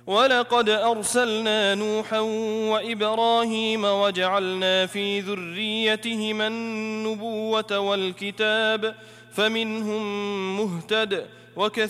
ولقد أرسلنا نوحا وإبراهيم وجعلنا في ذريتهما النبوة والكتاب فمنهم مهتد وكثير